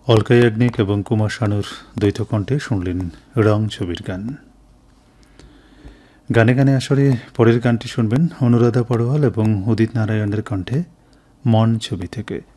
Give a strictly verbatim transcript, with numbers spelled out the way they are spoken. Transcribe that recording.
অলকা ইয়াগনিক এবং কুমার শানুর দ্বৈত কণ্ঠে শুনলেন রং ছবির গান। গানে গানে আসরে পরের গানটি শুনবেন অনুরাধা পড়োয়াল এবং উদিত নারায়ণের কণ্ঠে মন ছবি থেকে।